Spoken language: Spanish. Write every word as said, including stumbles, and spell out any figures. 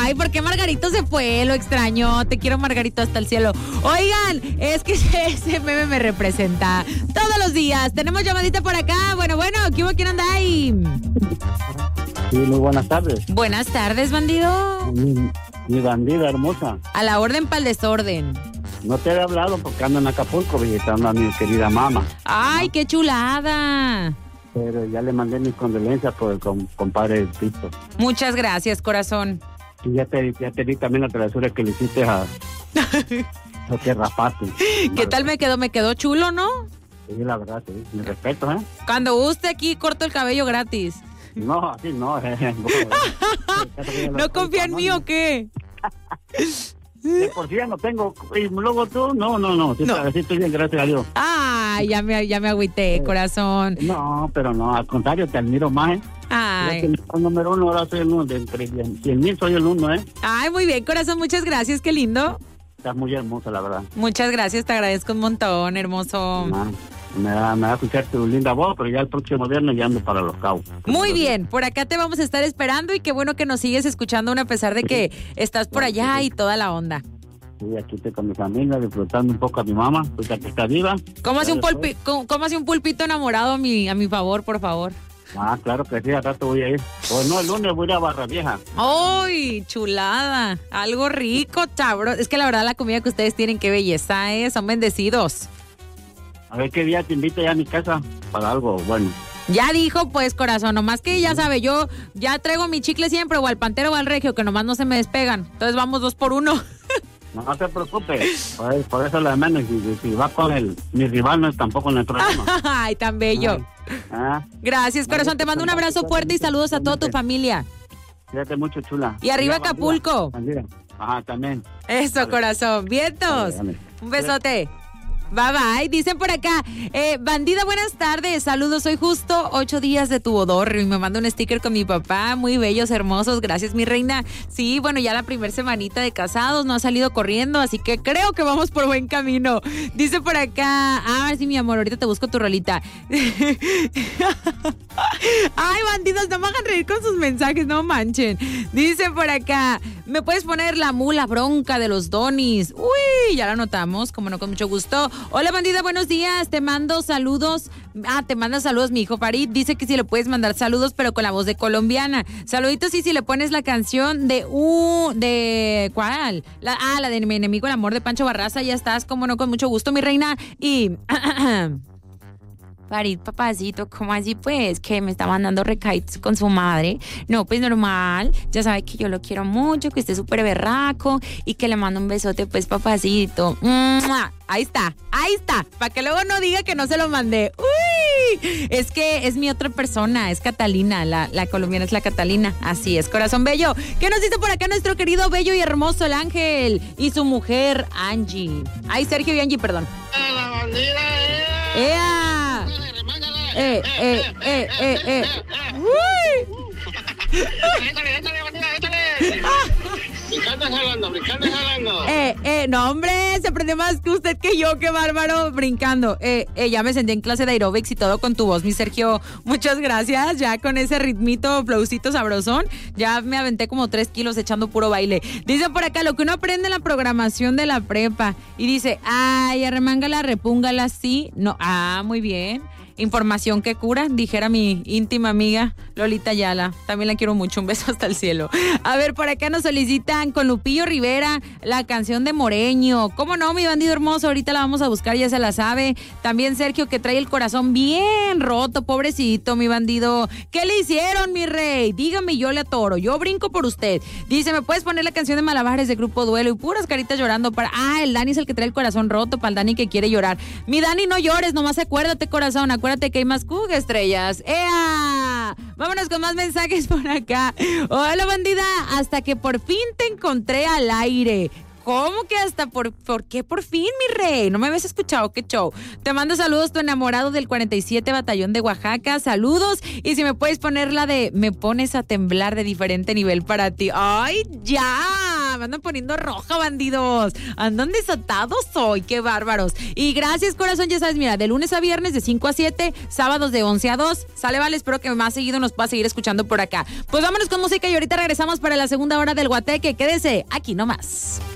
Ay, ¿por qué Margarito se fue? Lo extraño. Te quiero, Margarito, hasta el cielo. Oigan, es que ese meme me representa todos los días. Tenemos llamadita por acá. Bueno, bueno, ¿qué hubo? ¿Quién anda ahí? Sí, muy buenas tardes. Buenas tardes, bandido. Mi, mi bandida hermosa. A la orden pa'l desorden. No te he hablado porque ando en Acapulco visitando a mi querida mamá. Ay, qué chulada. Pero ya le mandé mis condolencias por el com- compadre Tito. Muchas gracias, corazón. Y ya te, ya te di también la travesura que le hiciste a... Lo que rapaste. ¿Qué tal me quedó? Me quedó chulo, ¿no? Sí, la verdad, sí. Mi respeto, ¿eh? Cuando guste aquí corto el cabello gratis. No, así no. Eh. ¿No confía en mí o qué? De por sí ya no tengo. Y luego tú, no, no, no. Sí, No. sí estoy bien, gracias a Dios. Ay, ya me, ya me agüité, corazón. No, pero no, al contrario, te admiro más, ¿eh? Ay. El número uno, ahora soy el uno. De entre cien mil soy el uno, ¿eh? Ay, muy bien, corazón, muchas gracias, qué lindo. Estás muy hermosa, la verdad. Muchas gracias, te agradezco un montón, hermoso. No, me da, me da a escuchar tu linda voz, pero ya el próximo viernes ya ando para Los Cabos. Muy bien, por acá te vamos a estar esperando y qué bueno que nos sigues escuchando aún a pesar de que estás por allá y toda la onda. Sí, aquí estoy con mi familia, disfrutando un poco a mi mamá, pues ya que está viva. ¿Cómo hace un, pulpi, cómo, cómo hace un pulpito enamorado a mi, a mi favor, por favor? Ah, claro que sí, al rato voy a ir. Pues no, el lunes voy a ir a Barra Vieja. ¡Ay, chulada! Algo rico, chabro. Es que la verdad la comida que ustedes tienen, qué belleza, ¿eh? Son bendecidos. A ver qué día te invito ya a mi casa para algo bueno. Ya dijo, pues, corazón, nomás que ya sabe, yo ya traigo mi chicle siempre, o al Pantero o al Regio, que nomás no se me despegan. Entonces vamos dos por uno. No, no te preocupes, por, por eso lo de menos. Si, si va con el, mi rival no es tampoco en el problema. Ay, tan bello. Ah, Gracias, corazón, te mando un abrazo fuerte y saludos a toda tu familia. cuídate mucho, chula. Y arriba Bandida, Acapulco. bandida. Ajá, también. Eso, Vale. corazón. Vientos. Vale, vale. Un besote. Bye bye. Dicen por acá, eh, bandida, buenas tardes. Saludos, soy justo ocho días de tu bodorrio y me manda un sticker con mi papá. Muy bellos, hermosos. Gracias, mi reina. Sí, bueno, ya la primer semanita de casados no ha salido corriendo, así que creo que vamos por buen camino. Dice por acá, ah, sí, mi amor, ahorita te busco tu rolita. Ay, bandidos, no me hagan reír con sus mensajes, no manchen. Dice por acá, ¿me puedes poner la mula bronca de los donis? Uy, ya la anotamos, como no, con mucho gusto. Hola, bandida, buenos días. Te mando saludos. Ah, te manda saludos mi hijo Farid. Dice que si le puedes mandar saludos, pero con la voz de colombiana. Saluditos y si le pones la canción de U... ¿De cuál? La, ah, la de Mi enemigo el amor de Pancho Barraza. Ya estás, como no, con mucho gusto, mi reina. Y... Farid, papacito, ¿cómo así pues? Que me está mandando recaídos con su madre. No, pues normal. Ya sabe que yo lo quiero mucho, que esté súper berraco y que le mando un besote, pues, papacito. ¡Mua! Ahí está, ahí está. Para que luego no diga que no se lo mandé. ¡Uy! Es que es mi otra persona, es Catalina. La, la colombiana es la Catalina. Así es, corazón bello. ¿Qué nos dice por acá nuestro querido, bello y hermoso el Ángel? Y su mujer, Angie. Ay, Sergio y Angie, perdón. La bandida, eh. ¡Ea! Eh, eh, eh, eh, eh. ¡Uy! Échale, échale, bandida, échale. Brincando jalando, brincando jalando. Eh, eh, no, hombre, se aprendió más que usted que yo, qué bárbaro, brincando. Eh, eh, ya me sentí en clase de aeróbics y todo con tu voz, mi Sergio. Muchas gracias, ya con ese ritmito, aplausito sabrosón, ya me aventé como tres kilos echando puro baile. Dice por acá, lo que uno aprende en la programación de la prepa. Y dice, ay, arremángala, repúngala, sí. No, ah, muy bien. Información que cura, dijera mi íntima amiga Lolita Ayala. También la quiero mucho, un beso hasta el cielo. A ver, por acá nos solicitan con Lupillo Rivera la canción de Moreño. ¿Cómo no, mi bandido hermoso? Ahorita la vamos a buscar, ya se la sabe. También Sergio, que trae el corazón bien roto, pobrecito, mi bandido. ¿Qué le hicieron, mi rey? Dígame, yo le atoro, yo brinco por usted. Dice, ¿me puedes poner la canción de Malabares de Grupo Duelo? Y puras caritas llorando para... Ah, el Dani es el que trae el corazón roto, para el Dani que quiere llorar. Mi Dani, no llores, nomás acuérdate, corazón, acuérdate que hay más cuga, estrellas. ¡Ea! Vámonos con más mensajes por acá. Hola, bandida, hasta que por fin te encontré al aire. ¿Cómo que hasta por, por qué por fin, mi rey? No me habías escuchado, qué show. Te mando saludos, tu enamorado del cuarenta y siete Batallón de Oaxaca. Saludos. Y si me puedes poner la de Me pones a temblar de diferente nivel para ti. ¡Ay, ya! me andan poniendo roja, bandidos. Andan desatados hoy, qué bárbaros. Y gracias, corazón, ya sabes, mira, de lunes a viernes de cinco a siete, sábados de once a dos. Sale, vale, espero que más seguido nos pueda seguir escuchando por acá. Pues vámonos con música y ahorita regresamos para la segunda hora del Guateque. Quédese aquí nomás.